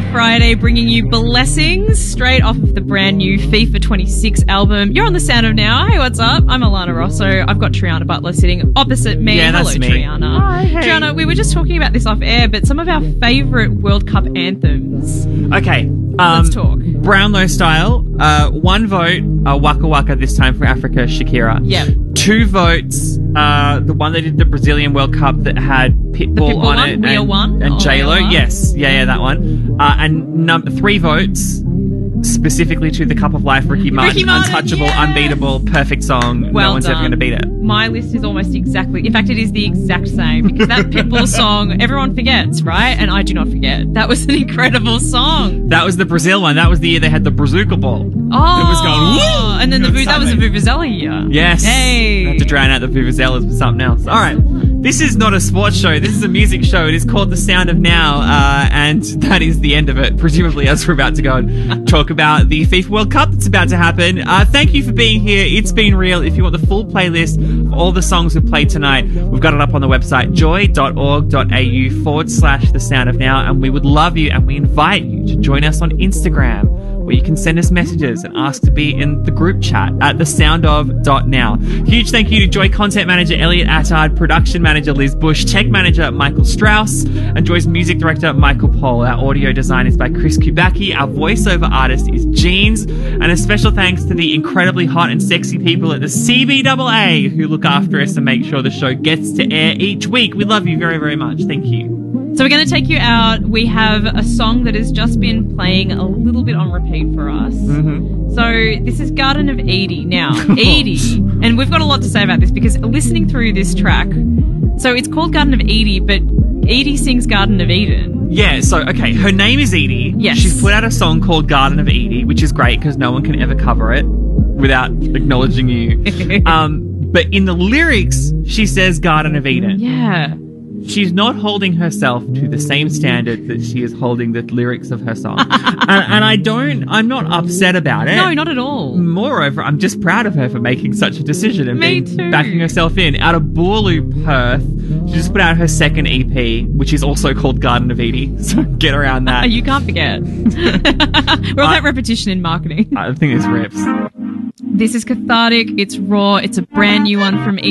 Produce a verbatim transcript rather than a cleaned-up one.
Friday, bringing you Blessings straight off of the brand new FIFA twenty-six album. You're on the Sound of Now. Hey, what's up? I'm Alana Rosso. I've got Triana Butler sitting opposite me. Yeah, that's Hello, me. Triana. Hi, hey. Triana, we were just talking about this off air, but some of our favourite World Cup anthems. Okay. Um, Let's talk. Brownlow style. Uh, one vote, uh, Waka Waka, this time for Africa, Shakira. Yep. Two votes, uh, the one that did the Brazilian World Cup that had Pitbull, The Pitbull on one? it. We Are and, One? And Oh, J-Lo. We Are One? Yes. Yeah, yeah, that one. Uh, and num- three votes, specifically to The Cup of Life, Ricky Martin. Ricky Martin, Untouchable, yes! unbeatable, perfect song. Well no one's done. ever going to beat it. My list is almost exactly, in fact, it is the exact same, because that Pitbull song, everyone forgets, right? And I do not forget. That was an incredible song. That was the Brazil one. That was the year they had the Brazuca Ball. Oh, It was going, woo! and then the It was Vu- that was the something. Vuvuzela year. Yes. Hey. I had to drown out the Vuvuzelas with something else. All right. This is not a sports show. This is a music show. It is called The Sound of Now, uh, and that is the end of it, presumably, as we're about to go and talk about the FIFA World Cup that's about to happen. Uh, thank you for being here. It's been real. If you want the full playlist of all the songs we played tonight, we've got it up on the website, joy.org.au forward slash The Sound of Now, and we would love you, and we invite you to join us on Instagram, where you can send us messages and ask to be in the group chat at the sound of dot now. Huge thank you to Joy Content Manager Elliot Attard, Production Manager Liz Bush, Tech Manager Michael Strauss, and Joy's Music Director Michael Pohl. Our audio design is by Chris Kubacki. Our voiceover artist is Jeans. And a special thanks to the incredibly hot and sexy people at the C B A A who look after us and make sure the show gets to air each week. We love you very, very much. Thank you. So we're going to take you out. We have a song that has just been playing a little bit on repeat for us. Mm-hmm. So this is Garden of Edie. Now, Edie, and we've got a lot to say about this because listening through this track, so it's called Garden of Edie, but Edie sings Garden of Eden. Yeah, so, okay, her name is Edie. Yes. She's put out a song called Garden of Edie, which is great because no one can ever cover it without acknowledging you. um, but in the lyrics, she says Garden of Eden. Yeah. She's not holding herself to the same standard that she is holding the lyrics of her song. and, and I don't, I'm not upset about it. No, not at all. Moreover, I'm just proud of her for making such a decision and Me being, too. backing herself in. Out of Boorloo, Perth, she just put out her second E P, which is also called Garden of Edie. So get around that. You can't forget. We're all I- about repetition in marketing. I think it's rips. This is cathartic. It's raw. It's a brand new one from